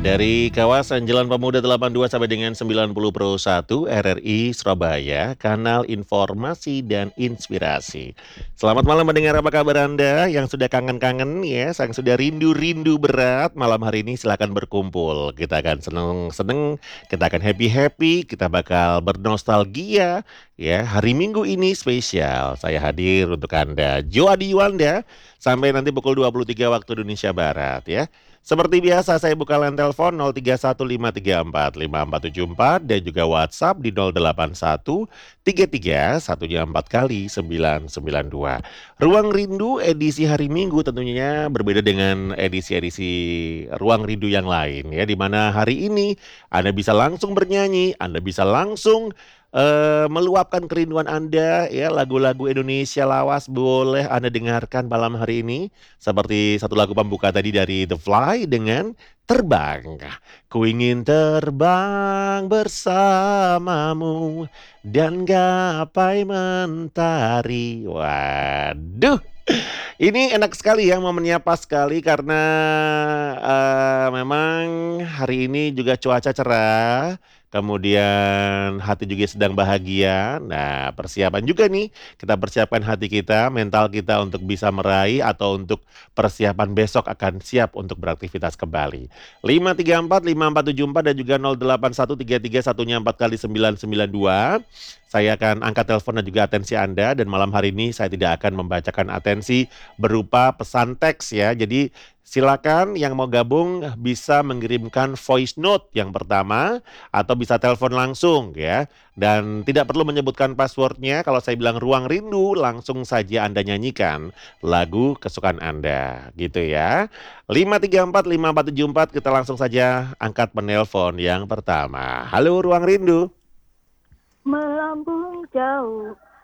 Dari kawasan Jalan Pemuda 82 sampai dengan 90 Pro 1 RRI Surabaya, kanal informasi dan inspirasi. Selamat malam mendengar, apa kabar Anda yang sudah kangen-kangen ya, yang sudah rindu-rindu berat. Malam hari ini silakan berkumpul. Kita akan seneng-seneng, kita akan happy-happy, kita bakal bernostalgia ya. Hari Minggu ini spesial. Saya hadir untuk Anda, Jo Adi Yuanda, sampai nanti pukul 23 waktu Indonesia Barat ya. Seperti biasa saya buka line telepon 0315345474 dan juga WhatsApp di 08133 satunya 4 kali 992. Ruang Rindu edisi hari Minggu tentunya berbeda dengan edisi-edisi Ruang Rindu yang lain ya, di mana hari ini Anda bisa langsung bernyanyi, Anda bisa langsung meluapkan kerinduan Anda ya, lagu-lagu Indonesia lawas boleh Anda dengarkan malam hari ini. Seperti satu lagu pembuka tadi dari The Fly dengan Terbang. Ku ingin terbang bersamamu dan gapai mentari. Waduh, ini enak sekali ya, momennya pas sekali karena memang hari ini juga cuaca cerah, kemudian hati juga sedang bahagia. Nah, persiapan juga nih, kita persiapkan hati kita, mental kita untuk bisa meraih atau untuk persiapan besok akan siap untuk beraktivitas kembali. 5345474 dan juga 081331 satunya 4 kali 992. Saya akan angkat telepon dan juga atensi Anda, dan malam hari ini saya tidak akan membacakan atensi berupa pesan teks ya. Jadi silakan yang mau gabung bisa mengirimkan voice note yang pertama atau bisa telepon langsung ya. Dan tidak perlu menyebutkan passwordnya. Kalau saya bilang Ruang Rindu, langsung saja Anda nyanyikan lagu kesukaan Anda gitu ya. 5345474, kita langsung saja angkat penelpon yang pertama. Halo Ruang Rindu. Melambung jauh